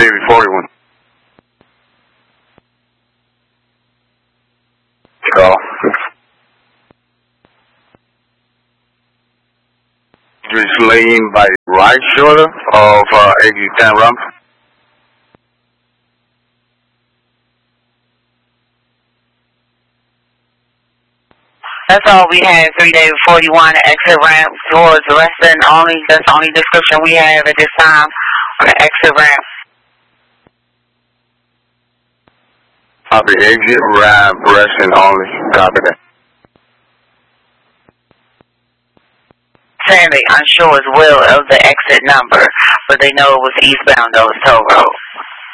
David 41. So, just laying by right shoulder of exit 10 ramp. That's all we have. 3 David 41, exit ramp, doors resting only. That's the only description we have at this time on the exit ramp. Copy, exit ramp, resting only. Copy that. Saying they unsure as well of the exit number, but they know it was eastbound Dulles Toll Road.